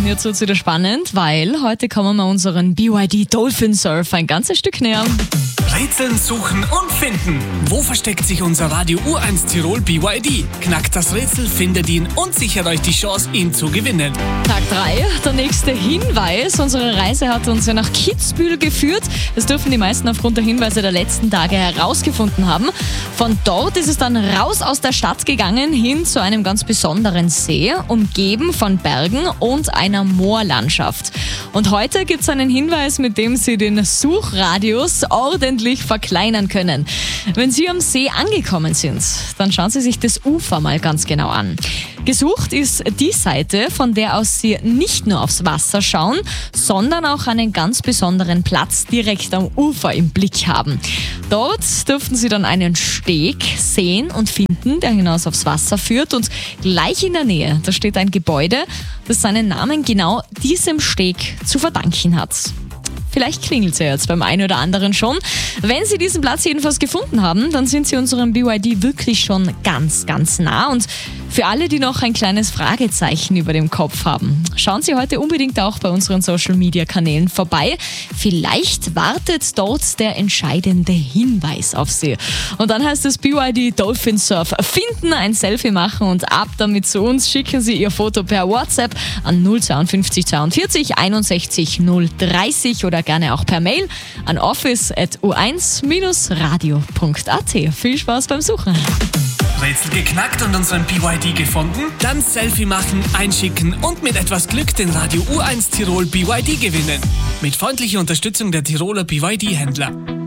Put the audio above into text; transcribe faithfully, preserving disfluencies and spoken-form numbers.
jetzt wird es wieder spannend, weil heute kommen wir unseren B Y D Dolphin Surf ein ganzes Stück näher. Rätseln, suchen und finden. Wo versteckt sich unser Radio U eins Tirol B Y D? Knackt das Rätsel, findet ihn und sichert euch die Chance, ihn zu gewinnen. Tag drei, der nächste Hinweis. Unsere Reise hat uns ja nach Kitzbühel geführt. Das dürfen die meisten aufgrund der Hinweise der letzten Tage herausgefunden haben. Von dort ist es dann raus aus der Stadt gegangen, hin zu einem ganz besonderen See, umgeben von Bergen und einer Moorlandschaft. Und heute gibt es einen Hinweis, mit dem Sie den Suchradius ordentlich verkleinern können. Wenn Sie am See angekommen sind, dann schauen Sie sich das Ufer mal ganz genau an. Gesucht ist die Seite, von der aus Sie nicht nur aufs Wasser schauen, sondern auch einen ganz besonderen Platz direkt am Ufer im Blick haben. Dort dürften Sie dann einen Steg sehen und finden, der hinaus aufs Wasser führt, und gleich in der Nähe, da steht ein Gebäude, das seinen Namen genau diesem Steg zu verdanken hat. Vielleicht klingelt es ja jetzt beim einen oder anderen schon. Wenn Sie diesen Platz jedenfalls gefunden haben, dann sind Sie unserem B Y D wirklich schon ganz, ganz nah. Und für alle, die noch ein kleines Fragezeichen über dem Kopf haben, schauen Sie heute unbedingt auch bei unseren Social-Media-Kanälen vorbei. Vielleicht wartet dort der entscheidende Hinweis auf Sie. Und dann heißt es B Y D Dolphin Surf finden, ein Selfie machen und ab damit zu uns. Schicken Sie Ihr Foto per WhatsApp an null fünf zwei zweiundvierzig einundsechzig null dreißig oder gerne auch per Mail an office at u eins radio punkt a t. Viel Spaß beim Suchen. Rätsel geknackt und unseren B Y D gefunden? Dann Selfie machen, einschicken und mit etwas Glück den Radio U eins Tirol B Y D gewinnen. Mit freundlicher Unterstützung der Tiroler B Y D-Händler.